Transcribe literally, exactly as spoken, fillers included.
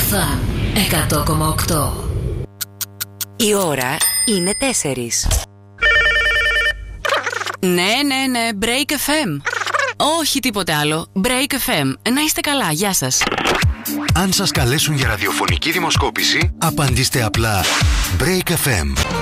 εφ εμ εκατό κόμμα οκτώ. Η ώρα είναι τέσσερις. Ναι, ναι, ναι, Break εφ εμ. Όχι τίποτε άλλο. Break εφ εμ. Να είστε καλά, γεια σας. Αν σας καλέσουν για ραδιοφωνική δημοσκόπηση, απαντήστε απλά Break εφ εμ.